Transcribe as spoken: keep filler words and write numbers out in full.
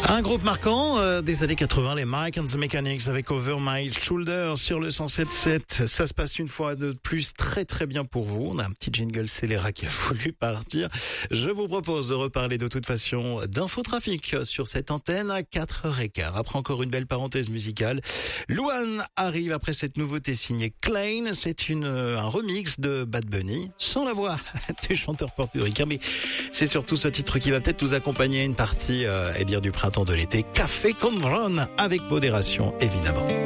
Un groupe marquant euh, des années quatre-vingts, les Mike and the Mechanics avec Over My Shoulder sur le cent sept sept. Ça se passe une fois de plus très très bien pour vous. On a un petit jingle scélérat qui a voulu partir. Je vous propose de reparler de toute façon d'infotrafic sur cette antenne à quatre heures quinze. Après encore une belle parenthèse musicale, Luan arrive après cette nouveauté signée Klein. C'est une un remix de Bad Bunny sans la voix du chanteur portoricain, mais c'est surtout ce titre qui va peut-être nous accompagner à une partie euh, eh bien du printemps de l'été. Café con ron avec modération évidemment.